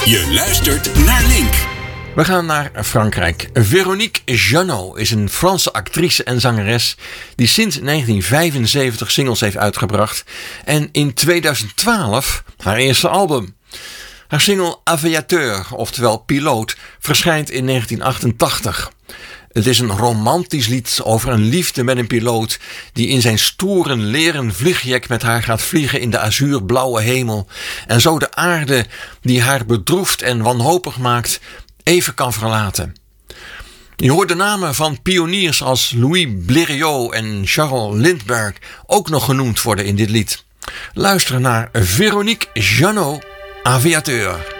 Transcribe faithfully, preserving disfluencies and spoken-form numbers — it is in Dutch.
Je luistert naar Link. We gaan naar Frankrijk. Véronique Jeannot is een Franse actrice en zangeres die sinds negentien vijfenzeventig singles heeft uitgebracht en in tweeduizend twaalf haar eerste album. Haar single Aviateur, oftewel Piloot, verschijnt in negentien achtentachtig. Het is een romantisch lied over een liefde met een piloot die in zijn stoere leren vliegjack met haar gaat vliegen in de azuurblauwe hemel en zo de aarde die haar bedroefd en wanhopig maakt even kan verlaten. Je hoort de namen van pioniers als Louis Blériot en Charles Lindbergh ook nog genoemd worden in dit lied. Luister naar Véronique Jeannot, Aviateur.